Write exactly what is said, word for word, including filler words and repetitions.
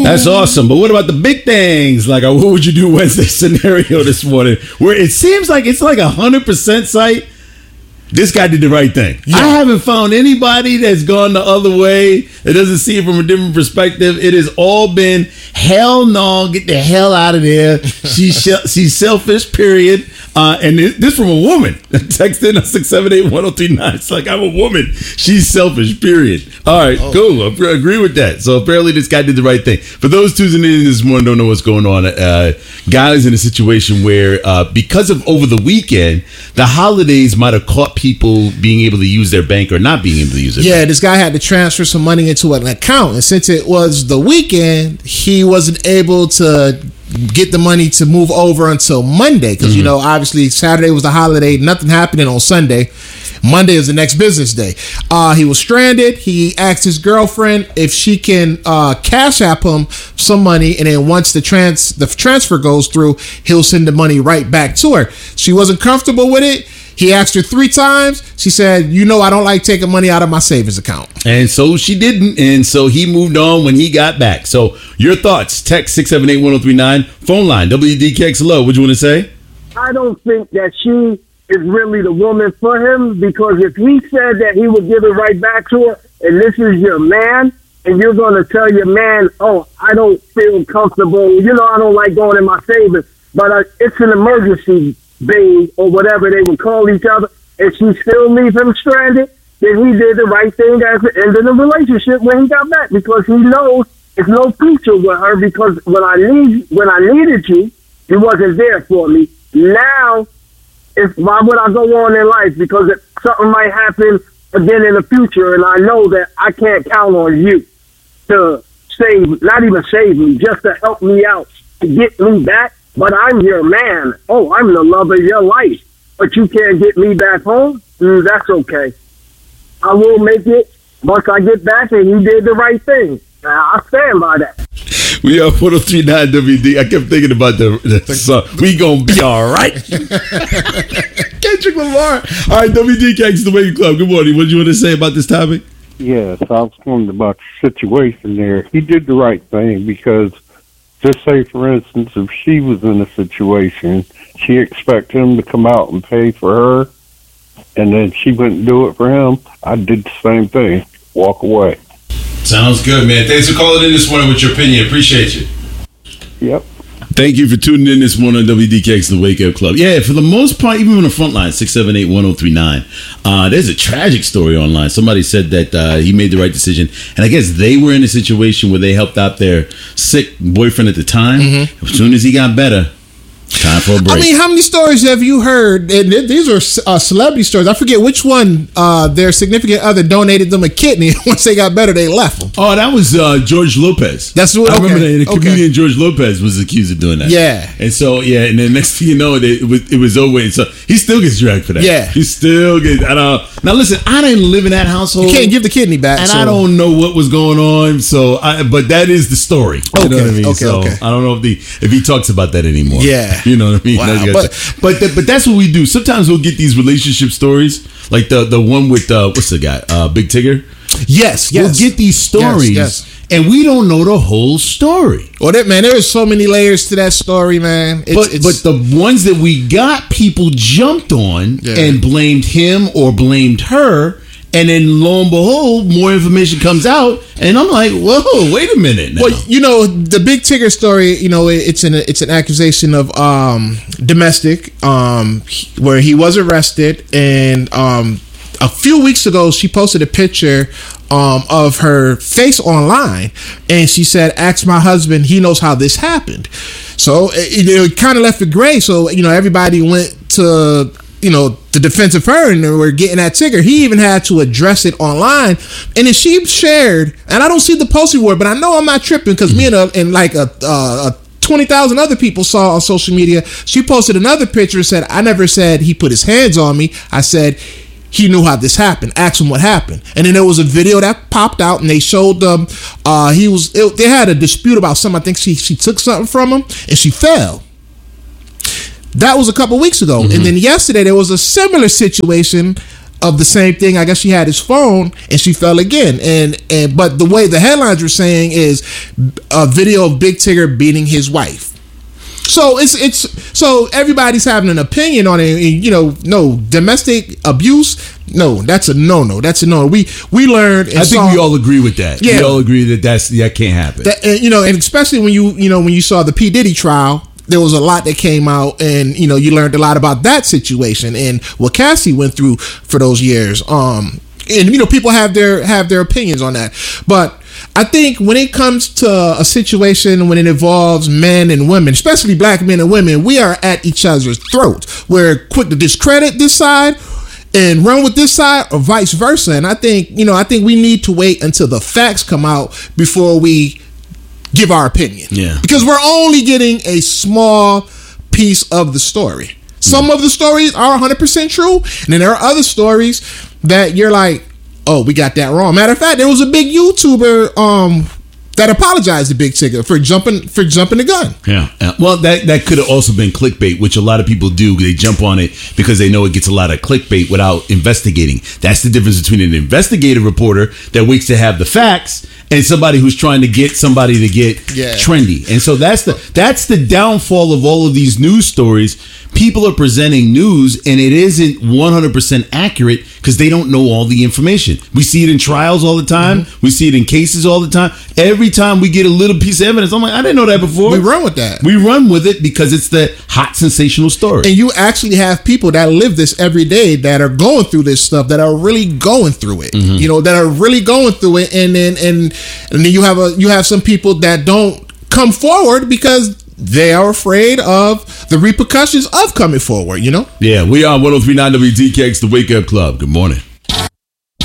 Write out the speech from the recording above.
That's awesome. But what about the big things? Like a what would you do Wednesday scenario this morning, where it seems like it's like a hundred percent site. This guy did the right thing. Yeah. I haven't found anybody that's gone the other way that doesn't see it from a different perspective. It has all been hell no, get the hell out of there. She's she's selfish, period. Uh, and this, this from a woman. Text in at six seven eight, one oh three nine. It's like, I'm a woman. She's selfish, period. All right, oh. cool. I agree with that. So apparently this guy did the right thing. For those tuning in this morning, don't know what's going on. Uh, guys in a situation where uh, because of over the weekend, the holidays might have caught people being able to use their bank or not being able to use it. Yeah, bank. This guy had to transfer some money into an account. And since it was the weekend, he wasn't able to get the money to move over until Monday. Because, mm-hmm. you know, obviously Saturday was the holiday. Nothing happening on Sunday. Monday is the next business day. Uh, he was stranded. He asked his girlfriend if she can uh, cash app him some money, and then once the trans the transfer goes through, he'll send the money right back to her. She wasn't comfortable with it. He asked her three times. She said, you know, I don't like taking money out of my savings account. And so she didn't. And so he moved on when he got back. So your thoughts, text six seven eight, one oh three nine, phone line, W D K X Hello. What do you want to say? I don't think that she is really the woman for him, because if he said that he would give it right back to her, and this is your man, and you're going to tell your man, oh, I don't feel comfortable, you know, I don't like going in my savings, but uh, it's an emergency, babe, or whatever they would call each other, and she still leave him stranded, then he did the right thing at the end of the relationship when he got back, because he knows there's no future with her, because when I need, when I needed you, you wasn't there for me. Now, if why would I go on in life? Because if something might happen again in the future, and I know that I can't count on you to save, not even save me, just to help me out, to get me back. But I'm your man. Oh, I'm the love of your life. But you can't get me back home? Mm, that's okay. I will make it once I get back, and you did the right thing. I stand by that. We are one oh three nine W D. I kept thinking about the, the song. We gonna be all right. Kendrick Lamar. All right, W D K X, the Wake Club. Good morning. What do you want to say about this topic? Yes, I was wondering about the situation there. He did the right thing, because just say, for instance, if she was in a situation, she expect him to come out and pay for her, and then she wouldn't do it for him, I did the same thing. Walk away. Sounds good, man. Thanks for calling in this morning with your opinion. Appreciate you. Yep. Thank you for tuning in this morning on W D K X, the Wake Up Club. Yeah, for the most part, even on the front line, six seven eight, one oh three nine. Uh, there's a tragic story online. Somebody said that uh, he made the right decision. And I guess they were in a situation where they helped out their sick boyfriend at the time. Mm-hmm. As soon as he got better, time for a break. I mean, how many stories have you heard? And these are uh, celebrity stories. I forget which one. Uh, their significant other donated them a kidney. Once they got better, they left them. Oh, that was uh, George Lopez. That's what I okay. remember. That the comedian okay. George Lopez was accused of doing that. Yeah, and so yeah, and then next thing you know, it, it was it was over. And so he still gets dragged for that. Yeah, he still gets. I don't. Now listen, I didn't live in that household. You can't give the kidney back, and so. I don't know what was going on. So, I, but that is the story. You okay, know what I mean? okay, so okay. I don't know if the if he talks about that anymore. Yeah, you know what I mean. Wow. But but th- but that's what we do. Sometimes we'll get these relationship stories, like the the one with uh, what's the guy, uh, Big Tigger. Yes, yes. We'll get these stories, yes, yes. and we don't know the whole story. Well, that man, there is so many layers to that story, man. It's, but it's, but the ones that we got, people jumped on yeah. and blamed him or blamed her. And then lo and behold, more information comes out, and I'm like, "Whoa, wait a minute!" Now. Well, you know, the Big Tigger story. You know, it's an it's an accusation of um, domestic, um, where he was arrested, and um, a few weeks ago, she posted a picture um, of her face online, and she said, "Ask my husband; he knows how this happened." So it, it kind of left it gray. So you know, everybody went to. You know, the defense of her, and we're getting at Tigger. He even had to address it online, and then she shared. And I don't see the post reward, but I know I'm not tripping because me and, a, and like a, uh, a twenty thousand other people saw on social media. She posted another picture and said, "I never said he put his hands on me. I said he knew how this happened. Ask him what happened." And then there was a video that popped out, and they showed them. Uh, he was. It, they had a dispute about something. I think she she took something from him, and she fell. That was a couple weeks ago. Mm-hmm. And then yesterday there was a similar situation of the same thing. I guess she had his phone and she fell again. And and but the way the headlines were saying is a video of Big Tigger beating his wife. So it's it's so everybody's having an opinion on it. And, you know, no domestic abuse. No, that's a no no. That's a no. We we learned. And I think saw, we all agree with that. Yeah, we all agree that that's that can't happen. That, and, you know, and especially when you you know when you saw the P Diddy trial. There was a lot that came out, and you know you learned a lot about that situation and what Cassie went through for those years. Um, and you know people have their have their opinions on that, but I think when it comes to a situation when it involves men and women, especially black men and women, we are at each other's throats. We're quick to discredit this side and run with this side, or vice versa. And I think you know I think we need to wait until the facts come out before we give our opinion. Yeah. Because we're only getting a small piece of the story. Some yeah. of the stories are one hundred percent true, and then there are other stories that you're like, oh, we got that wrong. Matter of fact, there was a big YouTuber um, that apologized to Big Tigger for jumping for jumping the gun. Yeah. yeah. Well, that, that could have also been clickbait, which a lot of people do. They jump on it because they know it gets a lot of clickbait without investigating. That's the difference between an investigative reporter that waits to have the facts and somebody who's trying to get somebody to get yeah. trendy. And so that's the that's the downfall of all of these news stories. People are presenting news and it isn't one hundred percent accurate because they don't know all the information. We see it in trials all the time. Mm-hmm. We see it in cases all the time. Every time we get a little piece of evidence, I'm like, I didn't know that before. We run with that. We run with it because it's the hot, sensational story. And you actually have people that live this every day that are going through this stuff, that are really going through it. Mm-hmm. You know, that are really going through it. And then and and then you have a you have some people that don't come forward because they are afraid of the repercussions of coming forward, you know? Yeah, we are one oh three point nine W D K X, the Wake Up Club. Good morning.